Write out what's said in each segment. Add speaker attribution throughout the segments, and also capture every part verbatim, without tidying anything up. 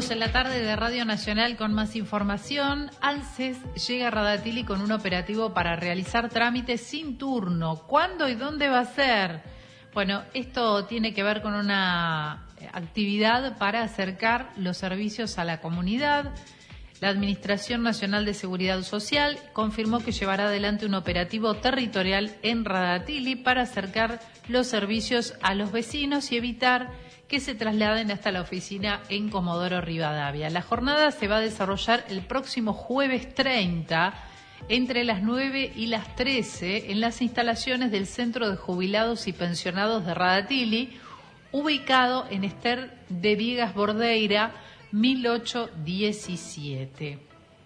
Speaker 1: Seguimos en la tarde de Radio Nacional con más información. ANSES llega a Radatili con un operativo para realizar trámites sin turno. ¿Cuándo y dónde va a ser? Bueno, esto tiene que ver con una actividad para acercar los servicios a la comunidad. La Administración Nacional de Seguridad Social confirmó que llevará adelante un operativo territorial en Radatili para acercar los servicios a los vecinos y evitar que se trasladen hasta la oficina en Comodoro Rivadavia. La jornada se va a desarrollar el próximo jueves treinta entre las nueve y las trece en las instalaciones del Centro de Jubilados y Pensionados de Radatili, ubicado en Ester de Viegas Bordeira, mil ochocientos diecisiete.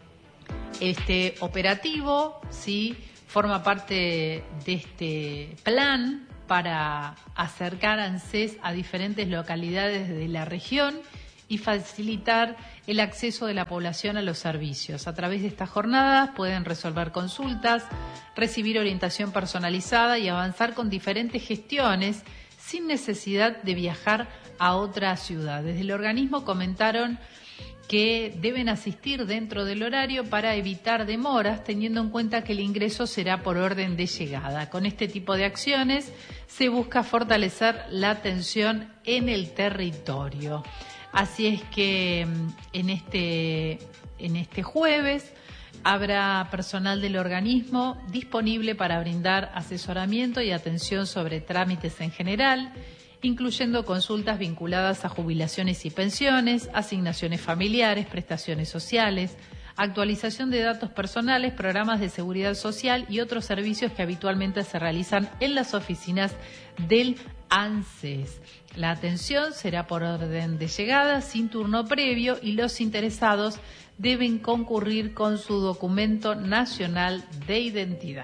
Speaker 1: Este operativo, sí, forma parte de este plan para acercar ANSES a diferentes localidades de la región y facilitar el acceso de la población a los servicios. A través de estas jornadas pueden resolver consultas, recibir orientación personalizada y avanzar con diferentes gestiones sin necesidad de viajar a otra ciudad. Desde el organismo comentaron que deben asistir dentro del horario para evitar demoras, teniendo en cuenta que el ingreso será por orden de llegada. Con este tipo de acciones se busca fortalecer la atención en el territorio. Así es que en este, en este jueves habrá personal del organismo disponible para brindar asesoramiento y atención sobre trámites en general, incluyendo consultas vinculadas a jubilaciones y pensiones, asignaciones familiares, prestaciones sociales, actualización de datos personales, programas de seguridad social y otros servicios que habitualmente se realizan en las oficinas del ANSES. La atención será por orden de llegada, sin turno previo, y los interesados deben concurrir con su documento nacional de identidad.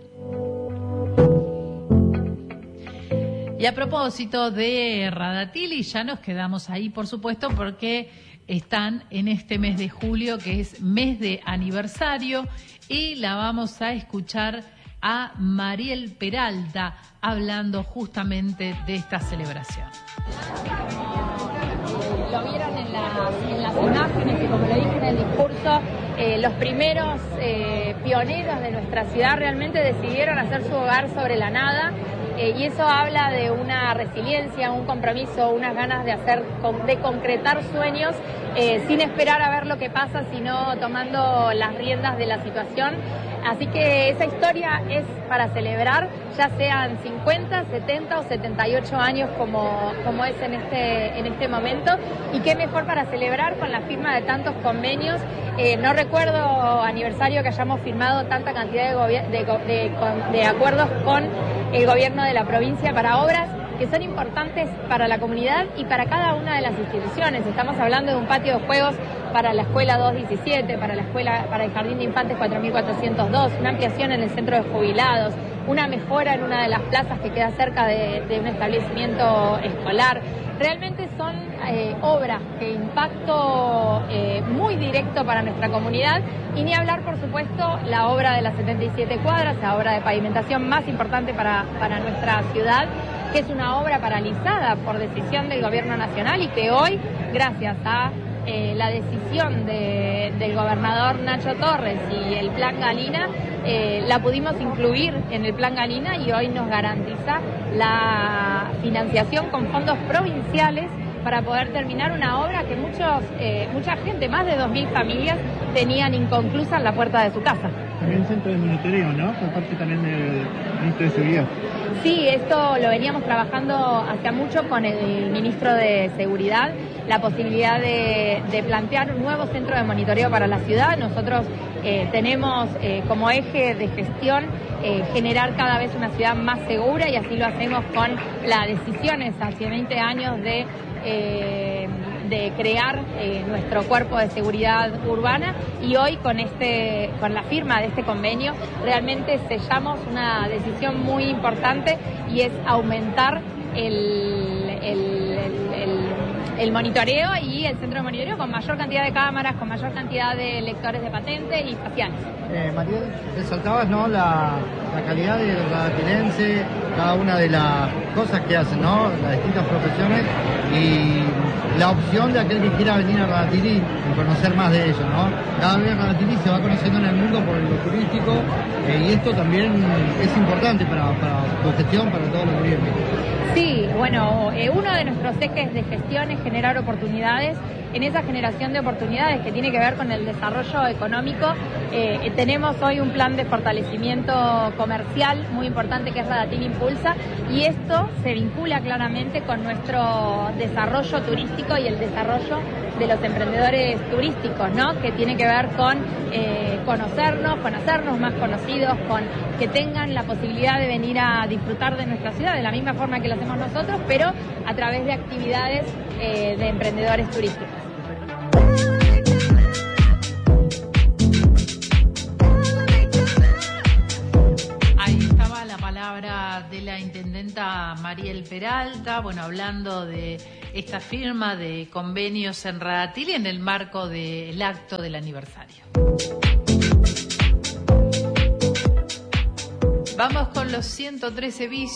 Speaker 1: Y a propósito de Radatili, ya nos quedamos ahí, por supuesto, porque están en este mes de julio, que es mes de aniversario, y la vamos a escuchar a Mariel Peralta hablando justamente de esta celebración.
Speaker 2: Lo vieron en las, en las imágenes y como lo dije en el discurso, eh, los primeros eh, pioneros de nuestra ciudad realmente decidieron hacer su hogar sobre la nada. Eh, y eso habla de una resiliencia, un compromiso, unas ganas de hacer, de concretar sueños eh, sin esperar a ver lo que pasa, sino tomando las riendas de la situación. Así que esa historia es para celebrar, ya sean cincuenta, setenta o setenta y ocho años como, como es en este, en este momento. Y qué mejor para celebrar con la firma de tantos convenios. Eh, no recuerdo aniversario que hayamos firmado tanta cantidad de, de, de, de acuerdos con el gobierno de la provincia para obras que son importantes para la comunidad y para cada una de las instituciones. Estamos hablando de un patio de juegos para la escuela doscientos diecisiete, para la escuela, para el jardín de infantes cuatro mil cuatrocientos dos, una ampliación en el centro de jubilados, una mejora en una de las plazas que queda cerca de, de un establecimiento escolar. Realmente son eh, obras de impacto eh, muy directo para nuestra comunidad, y ni hablar, por supuesto, la obra de las setenta y siete cuadras, la obra de pavimentación más importante para, para nuestra ciudad, que es una obra paralizada por decisión del Gobierno Nacional y que hoy, gracias a eh, la decisión de, del gobernador Nacho Torres y el Plan Galina, eh, la pudimos incluir en el Plan Galina y hoy nos garantiza la financiación con fondos provinciales para poder terminar una obra que muchos, eh, mucha gente, más de dos mil familias, tenían inconclusa en la puerta de su casa.
Speaker 3: También centro de monitoreo, ¿no? Por parte también del Ministro de Seguridad.
Speaker 2: Sí, esto lo veníamos trabajando hace mucho con el Ministro de Seguridad, la posibilidad de, de plantear un nuevo centro de monitoreo para la ciudad. Nosotros eh, tenemos eh, como eje de gestión eh, generar cada vez una ciudad más segura, y así lo hacemos con las decisiones hace veinte años de... Eh, de crear eh, nuestro cuerpo de seguridad urbana, y hoy con este con la firma de este convenio realmente sellamos una decisión muy importante, y es aumentar el, el, el, el, el monitoreo y el centro de monitoreo con mayor cantidad de cámaras, con mayor cantidad de lectores de patente y faciales.
Speaker 4: Eh, Mariel, resaltabas, ¿no?, la, la calidad del radatilense, cada una de las cosas que hacen, ¿no?, las distintas profesiones y la opción de aquel que quiera venir a Radatili y conocer más de ellos, ¿no? Cada vez Radatili se va conociendo en el mundo por lo turístico eh, y esto también es importante para, para tu gestión, para todos los gobiernos.
Speaker 2: Sí, bueno, eh, uno de nuestros ejes de gestión es generar oportunidades. En esa generación de oportunidades que tiene que ver con el desarrollo económico, eh, tenemos hoy un plan de fortalecimiento comercial muy importante que es Radatili Impulsa, y esto se vincula claramente con nuestro desarrollo turístico y el desarrollo de los emprendedores turísticos, ¿no?, que tiene que ver con eh, conocernos, con hacernos más conocidos, con que tengan la posibilidad de venir a disfrutar de nuestra ciudad de la misma forma que lo hacemos nosotros, pero a través de actividades eh, de emprendedores turísticos.
Speaker 1: Ahí estaba la palabra de la intendenta Mariel Peralta, bueno, hablando de esta firma de convenios en Radatili en el marco del acto del aniversario. Vamos con los ciento trece bis.